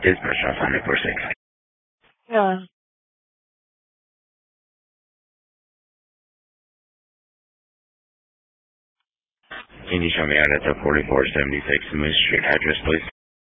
Dispatch on 546. Yeah. Can you show me out at the 4476 Moose Street address, please?